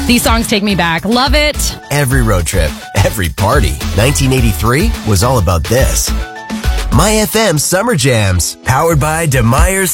These songs take me back. Love it. Every road trip, every party. 1983 was all about this. My FM Summer Jams, powered by DeMeyer's